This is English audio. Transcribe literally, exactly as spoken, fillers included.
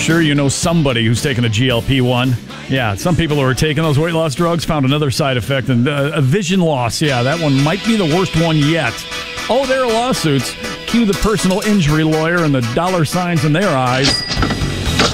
sure you know somebody who's taken a G L P one. Yeah, some people who are taking those weight loss drugs found another side effect, and uh, a vision loss. Yeah, that one might be the worst one yet. Oh, there are lawsuits. Cue the personal injury lawyer and the dollar signs in their eyes.